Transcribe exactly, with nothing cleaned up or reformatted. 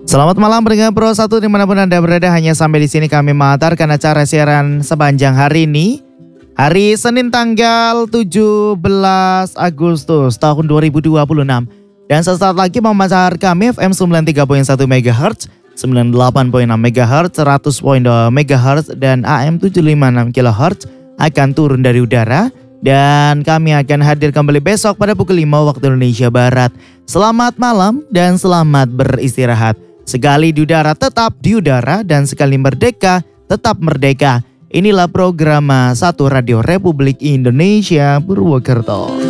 Selamat malam pendengar Pro satu dimanapun Anda berada, hanya sampai di sini kami mengantarkan acara siaran sepanjang hari ini. Hari Senin tanggal tujuh belas Agustus tahun dua ribu dua puluh enam. Dan sesaat lagi memancar kami F M sembilan puluh tiga koma satu MHz, sembilan puluh delapan koma enam MHz, seratus koma dua MHz, dan A M tujuh ratus lima puluh enam kilohertz akan turun dari udara. Dan kami akan hadir kembali besok pada pukul lima waktu Indonesia Barat. Selamat malam dan selamat beristirahat. Sekali di udara tetap di udara, dan sekali merdeka tetap merdeka. Inilah program satu Radio Republik Indonesia Purwokerto.